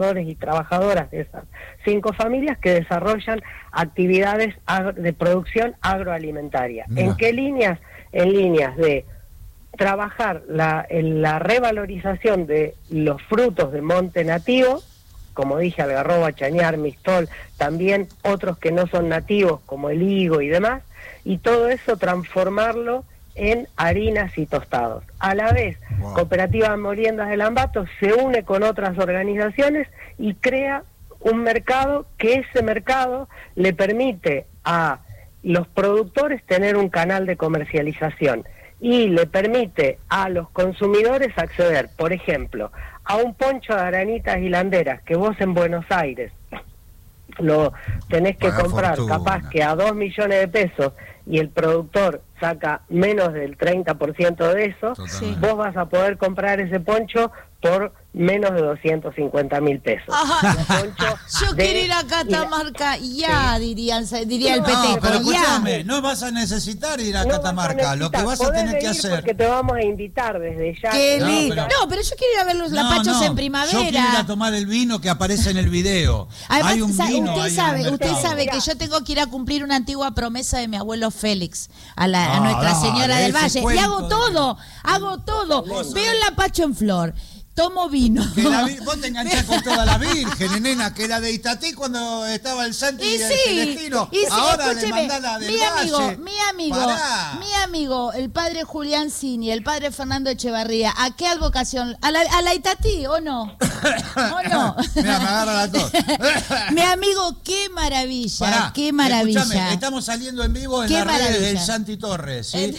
y trabajadoras de esas 5 familias que desarrollan actividades de producción agroalimentaria. No. ¿En qué líneas? En líneas de trabajar en la revalorización de los frutos de monte nativo, como dije, algarroba, chañar, mistol, también otros que no son nativos, como el higo y demás, y todo eso transformarlo en harinas y tostados. A la vez, wow, Cooperativa Moliendas del Ambato se une con otras organizaciones y crea un mercado que ese mercado le permite a los productores tener un canal de comercialización y le permite a los consumidores acceder, por ejemplo, a un poncho de aranitas hilanderas que vos en Buenos Aires lo tenés que comprar capaz que a 2 millones de pesos y el productor saca menos del 30% de eso, sí, vos vas a poder comprar ese poncho por menos de 250.000 pesos. Yo quiero ir a Catamarca ya, sí, diría el PT. No, pero escúchame, no vas a necesitar ir a Catamarca, lo que vas a tener que hacer... porque te vamos a invitar desde ya. No, pero yo quiero ir a ver los lapachos en primavera. Yo quiero ir a tomar el vino que aparece en el video. Además, hay un vino usted sabe que yo tengo que ir a cumplir una antigua promesa de mi abuelo Félix, a Nuestra Señora del Valle, y hago todo. Veo el lapacho en flor, tomo vino. Vos te enganchás con toda la Virgen, nena, que la de Itatí cuando estaba el Santi y el Celestino. Ahora le mandás la del Valle. Mi amigo, el padre Julián Cini, el padre Fernando Echevarría, ¿a qué advocación? ¿A la Itatí o no? ¿O no? Mira, me agarra la tos. Mi amigo, qué maravilla, qué maravilla. Escúchame, estamos saliendo en vivo en las redes del Santi Torres, ¿sí?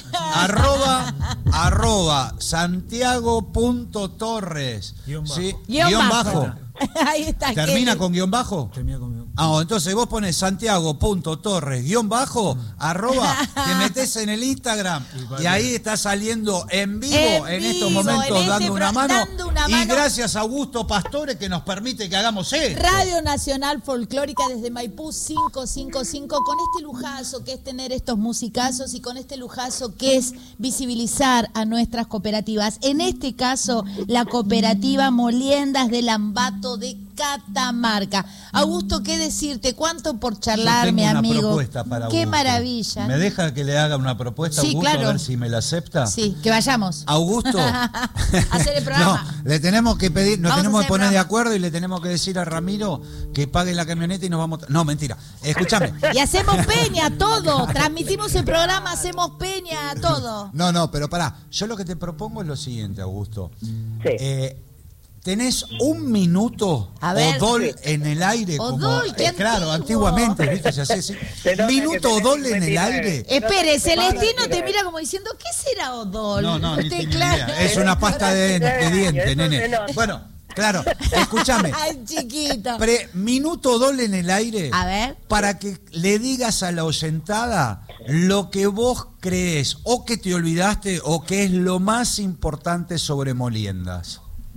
@ Santiago.Torres. ¿Sí? Guión bajo. Ahí está. ¿Termina con guión bajo? Termina con guión bajo. Entonces vos pones Santiago.Torres @ te metés en el Instagram y ahí está saliendo en vivo en estos momentos dando una mano. Y gracias a Augusto Pastore que nos permite que hagamos esto. Radio Nacional Folclórica desde Maipú 555, con este lujazo que es tener estos musicazos y con este lujazo que es visibilizar a nuestras cooperativas. En este caso, la cooperativa Moliendas del Ambato de Catamarca. Augusto, ¿qué decirte? ¿Cuánto por charlar, mi amigo? Una propuesta para Qué Augusto. Maravilla. ¿Me deja que le haga una propuesta, sí, Augusto? Claro. A ver si me la acepta. Sí, que vayamos. Augusto. Hacer el programa. No, le tenemos que pedir, nos tenemos que poner de acuerdo y le tenemos que decir a Ramiro que pague la camioneta y nos vamos... No, mentira. Escúchame. Y hacemos peña, todo. Transmitimos el programa, hacemos peña, todo. No, pero pará. Yo lo que te propongo es lo siguiente, Augusto. Sí. ¿Tenés un minuto Odol en el aire? Odol, como, claro, antiguamente, ¿viste? Se hace así. ¿Minuto Odol en el aire? Espere, Celestino te mira como diciendo, ¿qué será Odol? No, ni claro. Es una pasta de diente, nene. Bueno, claro, escúchame. Ay, chiquito. Minuto Odol en el aire. A ver. Para que le digas a la oyentada lo que vos crees, o que te olvidaste, o que es lo más importante sobre Moliendas.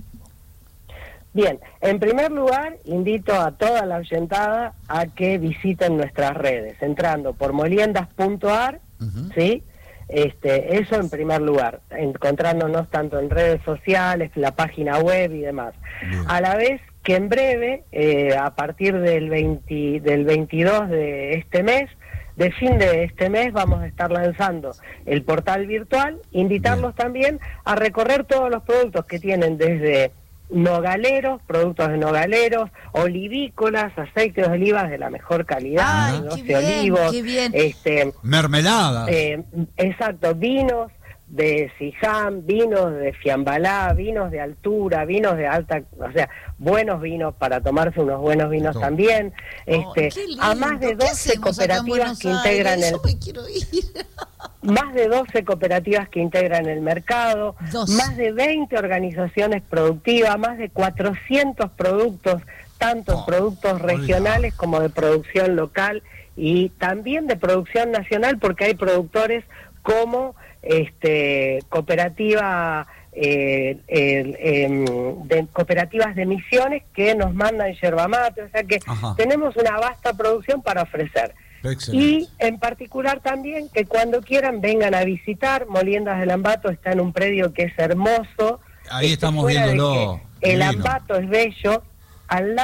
Bien, en primer lugar, invito a toda la oyentada a que visiten nuestras redes, entrando por moliendas.ar, ¿sí? Eso en primer lugar, encontrándonos tanto en redes sociales, la página web y demás. Bien. A la vez que en breve, a partir del 22 de este mes, de fin de este mes, vamos a estar lanzando el portal virtual, invitarlos también a recorrer todos los productos que tienen desde nogaleros, productos de nogaleros, olivícolas, aceites de olivas de la mejor calidad, 12 olivos, mermeladas, exacto, vinos de Sijam, vinos de Fiambalá, vinos de altura, vinos de alta, o sea, buenos vinos para tomarse unos buenos vinos también, a más de 12 cooperativas que integran más de 12 cooperativas que integran el mercado, más de 20 organizaciones productivas, más de 400 productos, tanto productos regionales como de producción local y también de producción nacional, porque hay productores como cooperativa de cooperativas de Misiones que nos mandan yerba mate, o sea que tenemos una vasta producción para ofrecer. Excelente. Y en particular también que cuando quieran vengan a visitar. Moliendas del Ambato está en un predio que es hermoso. Ahí estamos viéndolo. El Ambato es bello, al lado